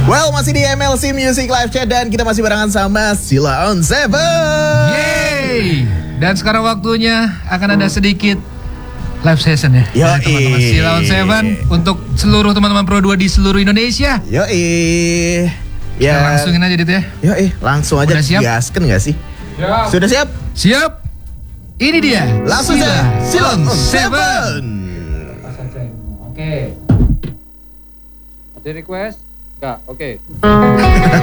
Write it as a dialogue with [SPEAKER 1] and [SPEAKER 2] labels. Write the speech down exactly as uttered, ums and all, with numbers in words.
[SPEAKER 1] Well, masih di M L C Music Live Chat dan kita masih barengan sama Sheila on Seven.
[SPEAKER 2] Yeay. Dan sekarang waktunya akan ada sedikit live session ya.
[SPEAKER 1] Yo,
[SPEAKER 2] dari teman-teman Sheila on Seven untuk seluruh teman-teman Pro dua di seluruh Indonesia.
[SPEAKER 1] Yo,
[SPEAKER 2] ya. Kita langsungin aja dit ya.
[SPEAKER 1] Yo, langsung aja.
[SPEAKER 2] Udah siap?
[SPEAKER 1] Gaskan gak sih?
[SPEAKER 3] Siap.
[SPEAKER 1] Sudah siap?
[SPEAKER 2] Siap. Ini dia.
[SPEAKER 1] Langsung aja. Sheila on Seven.
[SPEAKER 3] Oke. Ada request? Enggak, oke.